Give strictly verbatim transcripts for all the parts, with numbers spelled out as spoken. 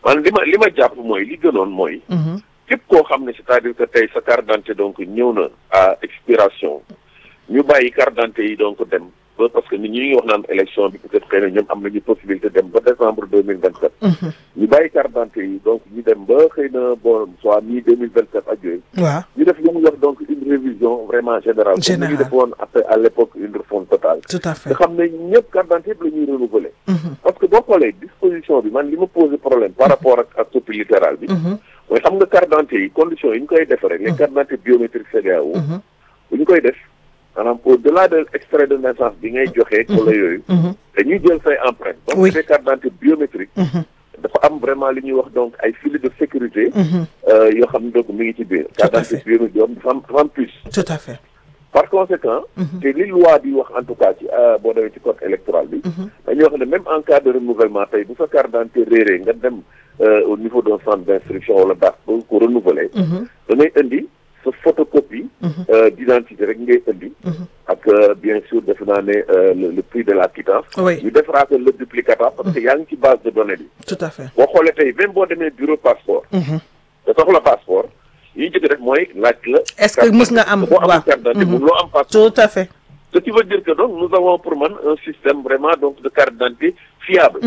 man li ma li ma jàpp mooy li gënoon mooy. képp koo xam ne c'est-à-dire que tey sa carte d'identité donc ñëw na à expiration ñu bàyyi carte d'identité yi donc dem ba parce que nit ñi ngi wax naan élection bi peut-être xëy na ñoom am nañu possibilité dem ba décembre deux mille vingt sept. ñu bàyyi carte d'identité yi donc ñu dem ba xëy na bon soit mi deux mille vingt sept ak yooyu. waaw ñu def lu mu wax donc une révision vraiment générale. générale comme ñu defoon après à l'époque une refonte totale. tout à fait nga xam ne ñëpp carte d'identité yëpp la ñuy renouveler. parce que boo xoolee disposition bi man li ma posé problème par rapport ak ak copie littérale bi. mooy xam nga carte d'identité yi conditions yi ñu koy defaree. les cartes d'identité biométriques C D A O. bu ñu koy def maanaam au-delà de extrait de naissance bi ngay joxe. wala yooyu. dañuy jël say empreinte. donc ces cartes d'identité biométriques. dafa am vraiment li ñuy wax donc ay filets de sécurité. yoo xam ne donc mi ngi ci biir. carte d'identité biométrique dafa am dafa am puce. tout à fait. par conséquent. te li loi di wax en tout cas ci boo demee ci code électoral bi. dañuy wax ne même en cas de renouvellement tey bu sa carte d'identité réeree nga dem. au niveau d'un centre d'instruction wala daax ba ko renouveler. da ngay indi sa photocopie. d'identité rek ngay indi. ak bien sûr defe naa ne le prix de la quittance. ñu defaraat le duplicata parce que yaa ngi ci base de données bi. tout à fait boo xoolee tey même boo demee bureau passeport. da soxla passeport yi ñu jëkk def mooy laaj la. est-ce que mës nga am boo amul carte d'identité mun loo am passeport. tout à fait. ce qui veut dire que donc nous avons pour man un système vraiment donc de carte d'identité fiable.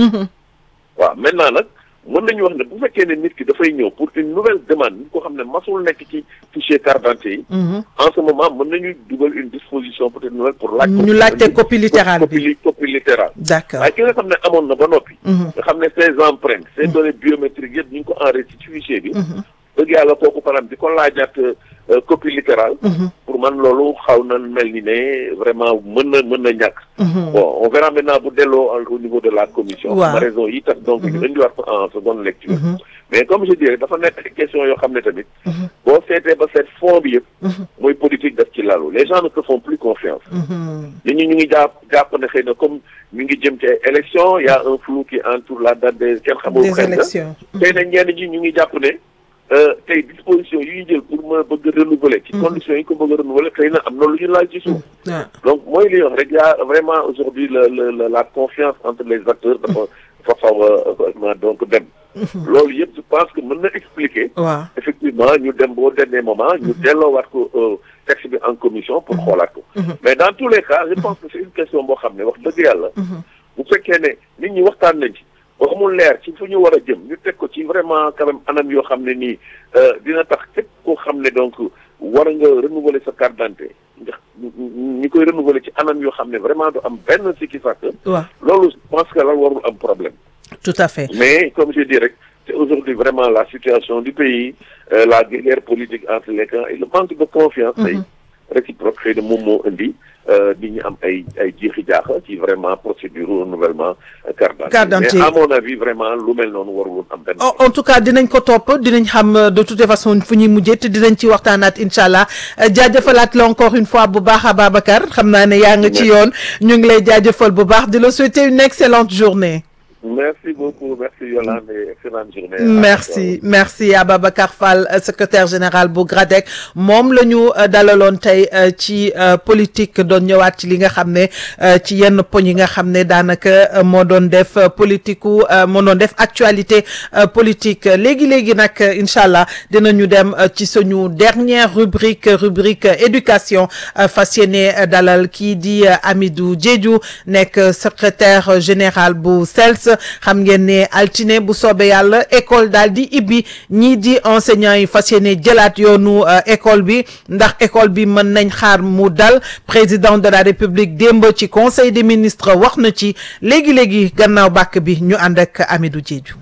waaw maintenant nag. mën nañu wax ne bu fekkee ne nit ki dafay ñëw pour une nouvelle demande nit ko xam ne masul nekk ci fichier carte d'identité yi. en ce moment mën nañu dugal une disposition peut-être nouvelle pour laaj. ñu laajte copie littérale bi copie copie littérale. d'accord waaye ki nga xam ne amoon na ba noppi. nga xam ne ses empreintes ses données biométriques yëpp ñu ngi ko enregistré ci fichier bi. dëgg yàlla kooku par exemple di ko laajaat copie littérale. pour man loolu xaw na mel ni ne vraiment mën na mën na ñàkk. bon on verra maintenant bu delloo au niveau de la commission. waaw raison yi tax donc ñu indiwaat ko en seconde lecture. mais comme je dirais dafa nekk question yoo xam ne tamit. boo seetee ba seet fond bi yëpp. mooy politique daf ci lalu les gens ne se font plus confiance. nit ñi ñu ngi jàpp jàpp ne xëy na comme ñu ngi jëm ci élection y a un flou qui entoure la date des kenn xamul. des élections xëy na ñenn ñi ñu ngi jàpp ne. tey disposition yi ñu jël pour ma bëgg renouveler. ci conditions yi ko bëgg a renouveler xëy na am na lu ñu laal ci suuf. donc mooy li wax rek y a vraiment aujourd'hui la la la confiance entre les acteurs dafa dafa xaw a donc dem. loolu yëpp je pense que mën na expliquer. waaw effectivement ñu dem boo dernier moment. ñu delloowaat ko texte bi en commission pour xoolaat ko. mais dans tous les cas je pense que c'est une question boo xam ne wax dëgg yàlla. bu fekkee ne nit ñi waxtaan nañ ci. ba amul leer ci fu ñu war a jëm ñu teg ko ci vraiment quand même anam yoo xam ne nii dina tax képp koo xam ne donc war nga renouveler sa carte d'identité ndax ñi koy renouveler ci anam yoo xam ne vraiment du am benn sikki sàkk. waaw loolu je pense que la warul am problème. tout à fait mais comme je dis rek c'est aujourd'hui vraiment la situation du pays euh, la guerre politique entre les camps et le manque de confiance. tey réciproque xëy na moom moo indi. nit ñi am ay ay jiixi jaaxa ci vraiment procédure renouvellement carte d'identité mais à mon avis vraiment lu mel noonu warul am benn. en tout cas dinañ ko topp dinañ xam de toutes les façons fu ñuy mujjee te dinañ ci waxtaanaat incha allah jaajëfalaat la encore une fois bu baax a Babacar xam naa ne yaa nga ci yoon ñu ngi lay jaajëfal bu baax di la souhaiter une excellente journée. Merci beaucoup, merci Yolande et excellente journée. Merci, merci à Babacar Fall, secrétaire général bu GRADEC moom la ñu dalaloon tey ci politique doon ñëwaat ci li nga xam ne ci yenn poñ yi nga xam ne daanaka moo doon def politique wu moo doon def actualité politique léegi léegi nag incha allah dinañu dem ci suñu dernière rubrique rubrique éducation fas yéene dalal kii di Amidou Diédhiou nekk secrétaire général bu S E L S. xam ngeen ne altine bu soobee yàlla école daal di ibbi ñii di enseignants yi fas yéene jëlaat yoonu école bi ndax école bi mën nañ xaar mu dal président de la république démb ci conseil des ministres wax na ci léegi léegi gannaaw bàkk bi ñu ànd ak Amidou Diédhiou.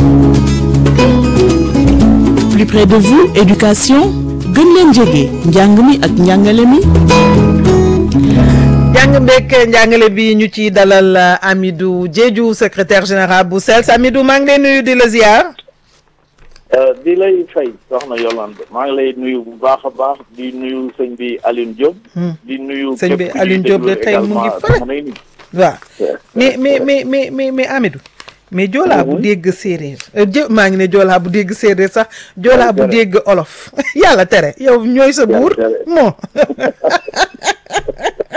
Plus près de vous, éducation gën leen jege njàng mi ak njàngale mi. jàng mbekk njàngale bi ñu ci dalal Amidou Diédhiou secrétaire général bu S E L S Amidou maa ngi lay nuyu di la ziar. di lay fay soxna Yolande maa ngi lay nuyu bu baax a baax di nuyu sëñ bi Alioune Diop. di nuyu sëñ bi Alioune Diop de tey mu ngi fële waaw mais mais mais mais mais mais Amidou mais joolaa bu dégg séeréer jë maa ngi ne joolaa bu dégg séeréer sax joolaa bu dégg olof yàlla tere yow ñooy sa buur moo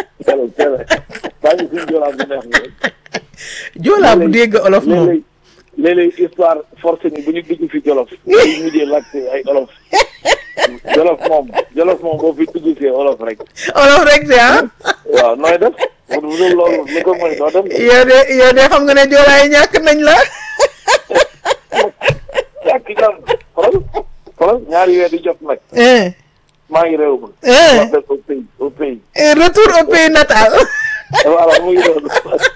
joolaa bu dégg olof moom léeg-léeg histoire forcé ni bu ñu dugg fi Jolof dañuy mujjee laajte ay olof Jolof moom Jolof moom boo fi dugg fi olof rek. olof rek de ah. waaw nooy def bu dul loolu lu ko mën doo dem. yow de yow de xam nga ne joolaay ñàkk nañ la. ñàkk ñoom xoolal xoolal ñaari weer di jot nag. maa ngi réew ma. wax dëgg au pays au pays. retour au pays natal. voilà mu ngi doon.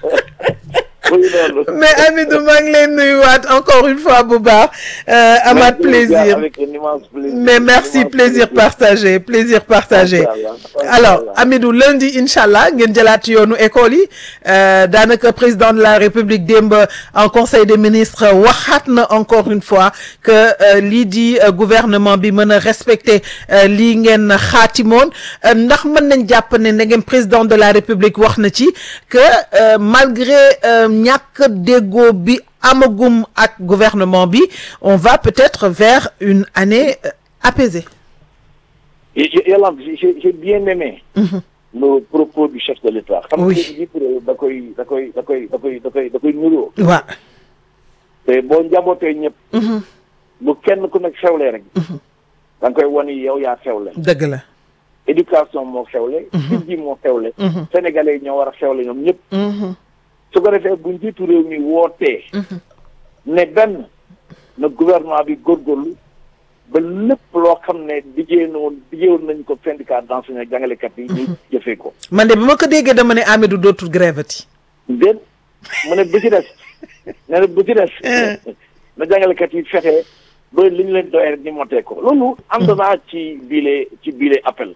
mais Hamidou maa ngi leen nuyuwaat encore une fois bu baax amaat plaisir mais merci plaisir partagé plaisir partagé alors Hamidou lundi incha allah ngeen jëlaat yoonu école yi daanaka président de la République démb en conseil des ministres waxaat na encore une fois que lii di gouvernement bi mën a respecter lii ngeen xaatimoon ndax mën nañ jàpp ne na ngeen président de la République wax na ci que malgré ñàkk déggoo bi amagum ak gouvernement bi on va peut-être vers une année apaisée. Yolande, j'ai j'ai bien aimé le propos du chef de l'État. xam nga da koy da koy da koy da koy da koy da koy nuroo. waaw. te boo njabootee ñëpp. bu kenn ku nekk xewlee rek. da nga koy wan yow yaa xewle. dëgg la. éducation moo xewle. nit ji moo xewle. Sénégalais yi ñoo war a xewle ñoom ñëpp. su ko defee bu njiitu réew mi wootee. ne benn na gouvernement bi góorgóorlu ba lépp loo xam ne liggéey na woon liggéeyoon nañ ko syndicat d'enseignants jàngalekat yi ñu jëfee ko. man de bi ma ko déggee dama ne Hamidou dootul grèveti. déet mu ne bu ci des nee na bu ci des. na jàngalekat yi fexe ba li ñu leen doyee rek ñu motee ko loolu. ànd naa ci biile ci biile appel.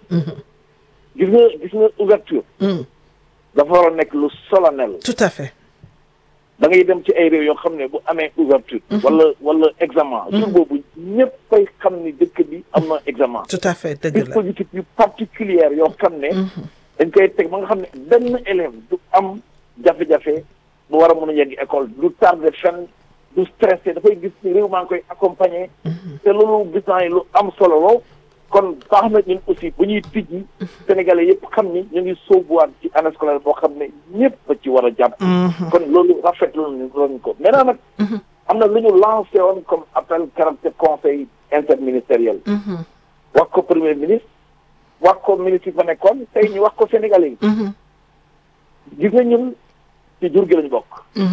gis nga gis nga ouverture. dafa war a nekk lu solennel. tout à fait. da ngay dem ci ay réew yoo xam ne bu amee ouverture. wala wala examen. jour boobu ñëpp koy xam ni dëkk bi am na examen. tout à fait dëgg la dispositif yu particulier yoo xam ne. dañ koy teg ba nga xam ne benn élève du am jafe-jafe bu war a mën a yegg école du tardé fenn du stressé dafay gis ni réew maa ngi koy accompagner. te loolu gis naa ne lu am solo la. kon baax na ñun aussi bu ñuy tijji sénégalais yëpp xam ni ñu ngi sóobuwaat ci année scolaire boo xam ne ñëpp a ci war a jàpp. kon loolu rafetlu nañu ko maintenant nag. am na lu ñu lancé woon comme appel caractère conseil interministériel. wax ko premier ministre wax ko ministre yi fa nekkoon tey ñu wax ko sénégalais yi. gis nga ñun ci jur gi lañu bokk.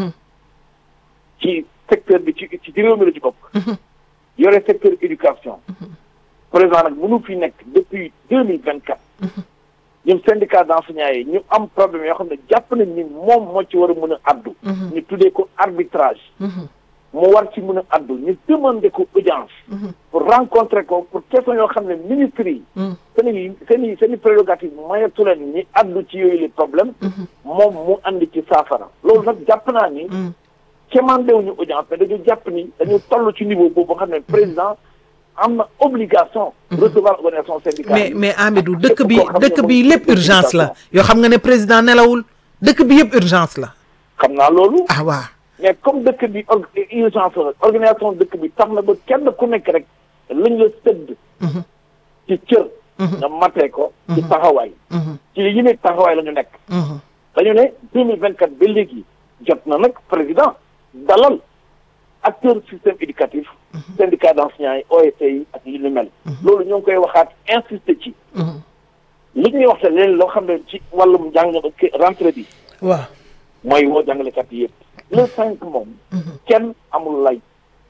ci secteur bi ci ci réew mi la ci bokk. yore secteur éducation. président nag mënu fi nekk depuis deux mille vingt quatre ñun syndicat d'enseignants yi ñu am problème yoo xam ne jàpp nañ ni moom moo ci war a mën a addu ñu tuddee ko arbitrage mu war ci mën a addu ñu demander ko audience pour rencontrer ko pour question yoo xam ne ministres yi seen i seen i seen i prérogative mayatu leen ñi addu ci yooyu les problèmes moom mu andi ci saafara loolu nag jàpp naa ni kemandewuñu audience mais dañu jàpp ni dañu toll ci niveau boobu nga xam ne président am na obligation recevoir organisation syndicale. mais mais Hamidou dëkk bi dëkk bi lépp urgence la yoo xam nga ne président nelawul dëkk bi yëpp urgence la. xam naa loolu. ah waaw. mais comme dëkk bi urgence la organisation dëkk bi tax na ba kenn ku nekk rek lañ la sëdd. ci cër. nga matee ko. ci taxawaay. ci li ñu ne taxawaay la ñu nekk. dañu ne deux mille vingt quatre ba léegi jot na nag président dalal acteur système éducatif. syndicat d'enseignants yi O S C yi ak yu ni mel. loolu ñoo ngi koy waxaat insister ci. li ñuy wax te leen loo xam ne ci wàllum njàng rentrée bi. waaw mooy woo jàngalekat yi yëpp. le cinq moom. kenn amul lay.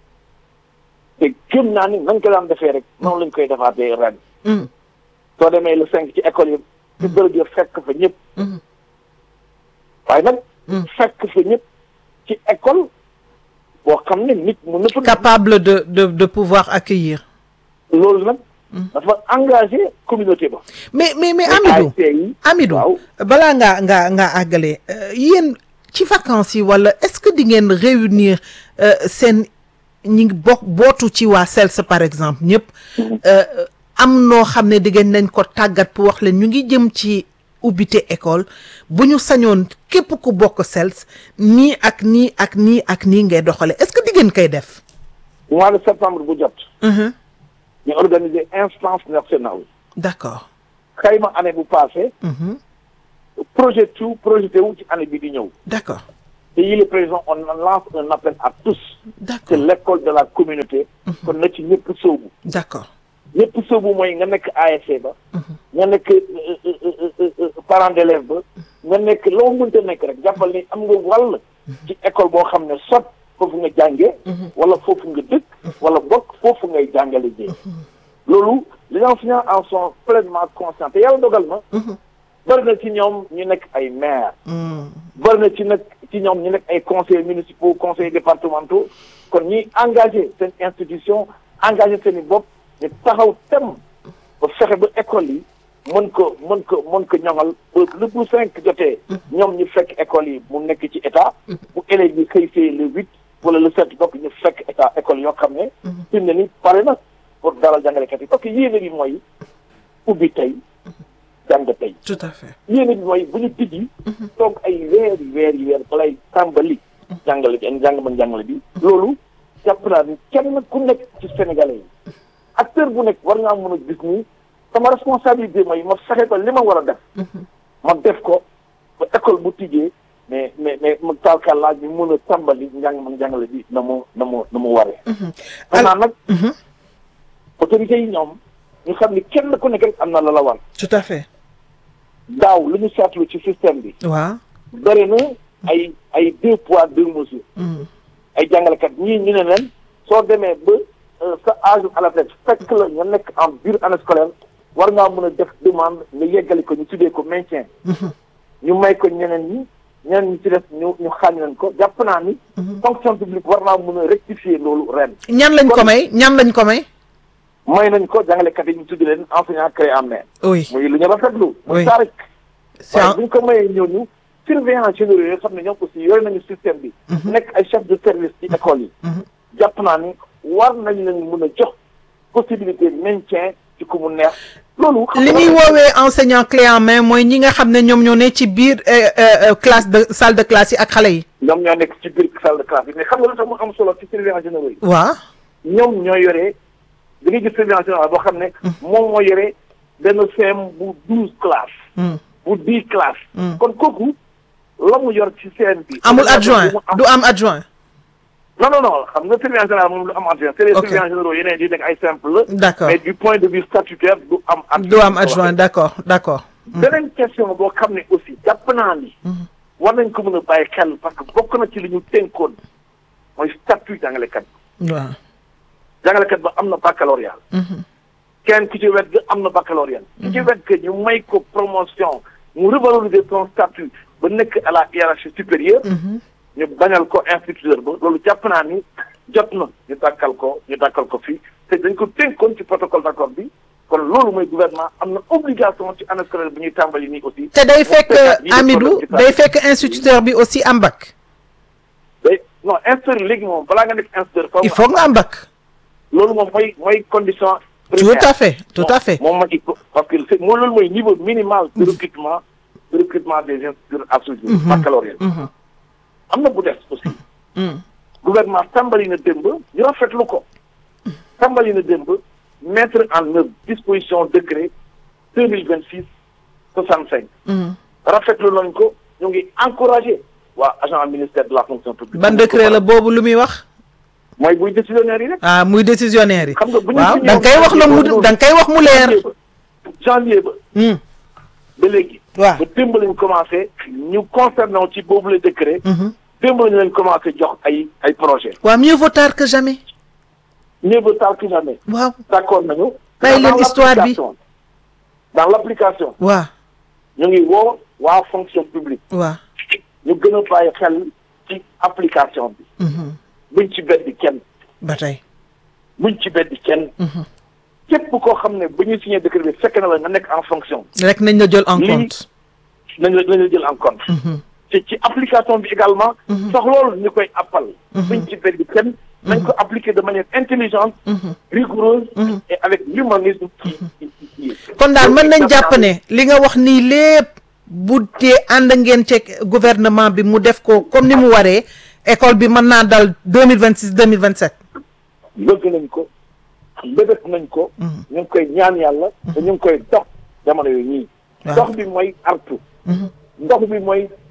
te gëm naa ni nañ ko daan defee rek noonu lañ koy defaatee ren. soo demee le cinq ci école yi. ci bërëb yi fekk fa ñëpp. waaye nag. fekk fa ñëpp ci école. boo xam ne nit mu nëpp capable de de de pouvoir accueillir. loolu nag. dafa engagé communauté ba. mais mais mais Hamidou Hamidou balaa ngaa ngaa ngaa àggale yéen ci vacances yi wala est-ce que di ngeen réunir seen ñi ngi bokk bootu ci waa C E L S par exemple ñëpp am noo xam ne di ngeen nañ ko tàggat pour wax leen ñu ngi jëm ci ubbite école bu ñu sañoon képp ku bokk C E L S nii ak nii ak nii ak nii ngay doxale est-ce que di ngeen koy def. mois de septembre bu jot. ñu organiser instance nationale. d'accord. xayma année bu passé. projet tout projeté wu ci année bi di ñëw. d'accord. te yi le président on lance un appel à tous. d'accord c'est l'école de la communauté. kon na ci ñëpp sóobu. d'accord ñëpp sóobu mooy nga nekk A S C ba. nga nekk parent d'élève ba. nga nekk loo mënta nekk rek jàppal ni am nga wàll. ci école boo xam ne sot foofu nga jàngee. wala foofu nga dëkk. wala bokk foofu ngay jàngale jee. loolu les enseignants en sont pleinement conscients te yàlla dogal na. bari na ci ñoom ñu nekk ay maire. bari na ci nag ci ñoom ñu nekk ay conseillers municipaux conseillers départementaux kon ñuy engagé seen institution engagé seen i bopp ñu taxaw tem ba fexe ba école yi mën ko mën ko mën ko ñoŋal ba le bu cinq jotee. ñoom ñu fekk école yi mu nekk ci état. bu élèves yi xëy see le huit wala le sept bokk ñu fekk état école yoo xam ne. fi mu ne nii pare na pour dalal jàngalekat yi parce que yéene bi mooy ubbi tey. jàng tey. tout à fait. yéen bi mooy bu ñu tijji. toog ay weer yi weer yi weer balay tàmbali. jàngale bi jàng mën jàngale bi. loolu jàpp naa ni kenn ku nekk ci Sénégalais yi. acteur bu nekk war ngaa mën a gis ni sama responsabilité mooy ma fexe ko li ma war a def. ma def ko ba école bu tijjee mais mais mais mu taalkaal laaj bi mën a tàmbali njàng mën jàngale bi na mu na mu na mu waree. maintenant nag. autorités yi ñoom ñu xam ni kenn ku nekk rek am na la la war. tout à fait. daaw lu ñu seetlu ci système bi. waaw. bëri na ay ay deux poids deux mesures. ay jàngalekat ñii ñu ne leen soo demee ba sa âge à la retraite fekk la nga nekk en biir année scolaire war ngaa mën a def demande nga yeggali ko ñu tuddee ko maintien. ñu may ko ñeneen ñi ñeneen ñi ci def ñu ñu xaañ leen ko jàpp naa ni. fonction publique war naa mën a rectifier loolu ren. ñan lañ ko may ñan lañ ko may. may nañ ko jàngalekat yi ñu tudd leen enseignant créé en main. oui muy lu ñu rafetlu. oui muy taarik. c'est waaye bu ñu ko mayee ñooñu surveillants généraux yoo xam ne ñoom aussi yore nañu système bi. nekk ay chef de service ci école yi. jàpp naa ni war nañ leen mën a jox possibilité maintien ci ku mu neex. loolu li ñuy woowee enseignant clé en main mooy ñi nga xam ne ñoom ñoo ne ci biir classe de salle de classe yi ak xale yi. ñoom ñoo nekk ci biir salle de classe yi mais xam nga lu tax mu am solo ci surveillants généraux yi. waaw. ñoom ñoo yore da ngay gis surveillant général boo xam ne. moom moo yore benn C M bu douze classes. bu dix classes. kon kooku la mu yor ci C M bi. amul adjoint du am adjoint. non non non xam nga surveillant général moom lu am adjoint. c'est les surveillants généraux yeneen yi nekk ay simple la. d'accord mais du point de vue statutaire du am. adjoint du am adjoint d'accord d'accord. beneen question boo xam ne aussi jàpp naa ni. war nañ ko mën a bàyyi xel parce que bokk na ci li ñu tënkoon mooy statut jàngalekat. waaw. jàngalekat ba am na baccalauréat. kenn ku ci wet ga am na baccalauréat. ku ci wet ga ñu may ko promotion mu revaloriser son statut ba nekk à la hiérarchie supérieure. ñu bañal ko instituteur ba loolu jàpp naa ni jot na ñu dàkkal ko ñu dàkkal ko fii te dañ ko tënkoon ci protocole d'accord bi kon loolu mooy gouvernement am na obligation ci année scolaire bi ñuy tàmbali nii aussi. te day fekk Amidou day fekk instituteur bi aussi am bac. day non instituteur léegi moom balaa nga nekk instituteur. il faut nga am bac. loolu moom mooy mooy condition. tout à fait tout à fait. moom mooy parce que c'est moo loolu mooy niveau minimal de recrutement de recrutement des instituteurs à ce jour. baccalauréat. am na bu des aussi. gouvernement tàmbali na démb ñu rafetlu ko. tàmbali na démb mettre en œuvre disposition décret deux mille vingt six soixante cinq. rafetlu nañ ko ñu ngi encouragé waa agent ministère de la fonction publique. ban décret la boobu lu muy wax. mooy buy décisionnaire yi rek. ah muy décisionnaire yi. xam nga bu ñu waaw da nga koy wax na mu da nga koy wax mu leer. janvier ba. ba léegi. waaw ba démb lañ commencé ñu concerné ci boobu la décret. démb lañ leen commencé jox ay ay projets. waaw mieux vaut tard que jamais. mieux vaut tard que jamais. waaw d'accord nañu. bàyyi leen histoire bi dans l'application. waaw. ñu ngi woo waa fonction publique. waaw. ñu gën a bàyyi xel ci application bi. buñ ci beddi kenn. ba tey. buñ ci beddi kenn. képp koo xam ne bu ñuy signé décret bi fekk na la nga nekk en fonction. rek nañ la jël en compte. nañ la nañ la jël en compte. te ci application bi également. sax loolu ñu koy appal. buñ ci beddi kenn. nañ ko appliquer de manière intelligente. rigoureuse. et avec l'humanisme qui qui kon daal mën nañ jàpp ne li nga wax nii lépp bu dee ànd ngeen ci gouvernement bi mu def ko comme ni mu waree école bi mën naa dal deux mille vingt six deux mille vingt sept. bëgg nañ ko mbébét nañ ko. ñu ngi koy ñaan yàlla. te ñu ngi koy dox jamono yooyu ñii. dox bi mooy artu. ndox bi mooy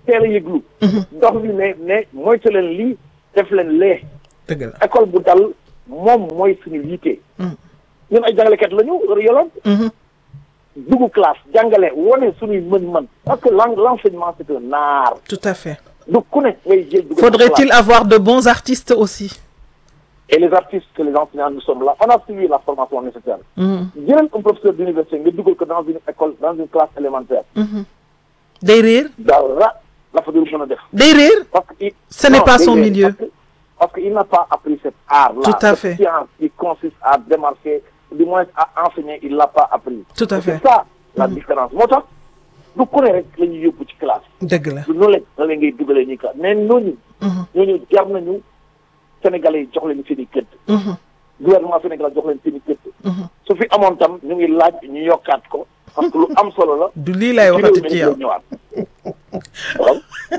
teel a yëglu. dox bi ne ne moytu leen lii def leen lee. dëgg la école bu dal moom mooy suñu yitte. ñun ay jàngalekat la ñu yoloon. dugg classe jàngale wane suñuy mën-mën parce que l'enseignement c'est un art. tout à fait. du ku ne ngay jël dugg. faudrait-il avoir de bons artistes aussi. et les artistes que les enseignants nous sommes là on a suivi la formation nécessaire. jëlal un professeur d'université nga dugal ko dans une école dans une classe élémentaire. day réer. dara la fa dul mën a def. day réer. parce que ce n'est pas son milieu. parce que parce que il n'a pas appris cet art là. tout à fait cette science qui consiste à démarcher du moins à enseigner il l'a pas appris. tout à fait c'est ça la différence moo tax du ku ne rek la ñuy yóbbu ci classe. dëgg la du noonu la la ngay dugalee ñuy classe mais ñooñu. ñooñu jar nañu Sénégalais yi jox leen seen i këdd. gouvernement Sénégal jox leen seen i këdd. su fi amoon tam ñu ngi laaj ñu yokkaat ko parce que lu am solo la. du lii lay waxati ci yow ñëwaat waaw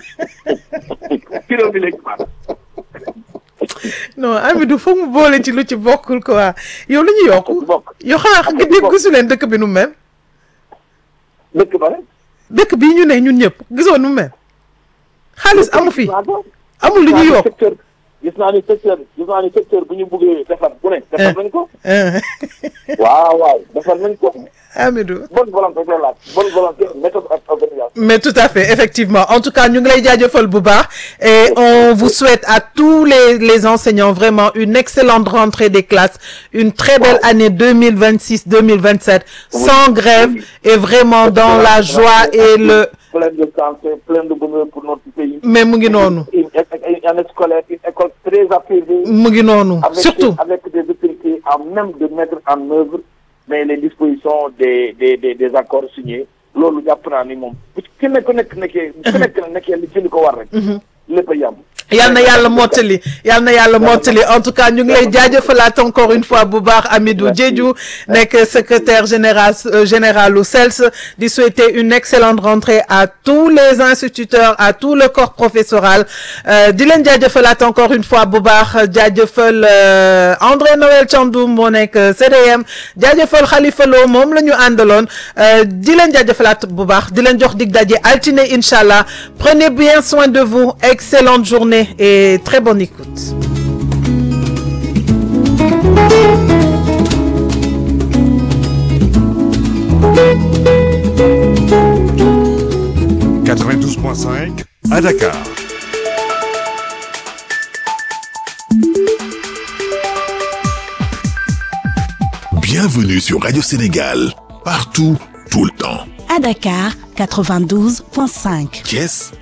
ci réew mi lay ñëwaat. non Amidou foog mu boole ci lu ci bokkul quoi yow lu ñu yokk. bokk yow xanaa nga dégg gisu leen dëkk bi nu mu mel. dëkk ba rek. dëkk bii ñu ne ñun ñëpp gisoo nu mu mel. xaalis amu fi amul lu ñu yokk. gis naa ni secteur gis naa ni secteur bu ñu bëggee defar bu ne. defar nañ ko. waaw waaw defar nañ ko. Amidou. bonne volonté c'est là bonne volonté méthode ak organisation. mais tout à fait effectivement en tout cas ñu ngi lay jaajëfal bu baax et on vous souhaite à tous les les enseignants vraiment une excellente rentrée des classes une très belle année deux mille vingt-six deux mille vingt-sept sans grève et vraiment dans la joie et le. plein de santé plein de bonheur pour notre pays. mais mu ngi noonu. une année scolaire une école très apaisée. mu ngi noonu surtout avec des autorités à même de mettre en œuvre mais les dispositions des des des des accords signés loolu jàpp naa ni moom ku ci nekk nekk nekkee ku nekk nekkee li ci li ko war rek. lépp a yàmb. yal na yàlla mottali yal na yàlla mottali en tout cas ñu ngi lay jaajëfalaat encore une fois bu baax Amidou Diédhiou nekk secrétaire général euh, général u S E L S di souhaiter une excellente rentrée à tous les instituteurs à tout le corps professoral di leen jaajëfalaat encore une fois bu baax jaajëfal André Noël Thiandoum moo nekk C D M jaajëfal Khalifa Lo moom la ñu àndaloon di leen jaajëfalaat bu baax di leen jox dig daje altine incha allah prenez bien soin de vous excellente journée. Et très bonne écoute. quatre-vingt-douze point cinq à Dakar. Bienvenue sur Radio Sénégal, partout, tout le temps. À Dakar, quatre-vingt-douze point cinq. Thiès,